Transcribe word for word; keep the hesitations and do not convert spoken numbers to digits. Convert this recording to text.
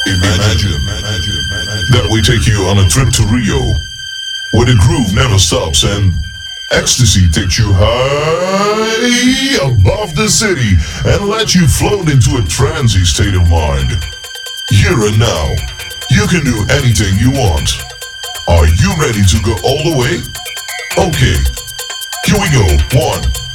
Imagine that we take you on a trip to Rio, where the groove never stops and ecstasy takes you high above the city and let you float into a transy state of mind. Here and now, you can do anything you want. Are you ready to go all the way? Okay, here we go. One,